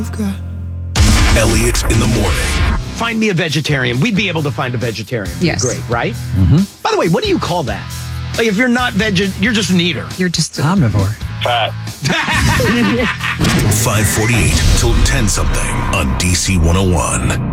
Elliot in the morning. Find me a vegetarian. We'd be able to find a vegetarian. Yes. Great, right? Mm-hmm. By the way, what do you call that? Like, if you're not you're just an eater. You're just omnivore. Fat. 5:48 till 10 something on DC 101.